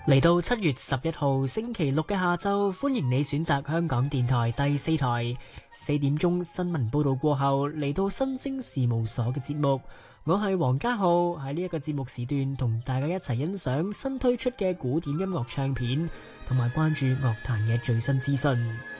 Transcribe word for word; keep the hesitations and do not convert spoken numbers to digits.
嚟到七月十一號星期六嘅下晝，歡迎你選擇香港電台第四台四點鐘新聞報道過後嚟到新星事務所嘅節目。我係黃家浩，喺呢一個節目時段同大家一齊欣賞新推出嘅古典音樂唱片，同埋關注樂壇嘅最新資訊。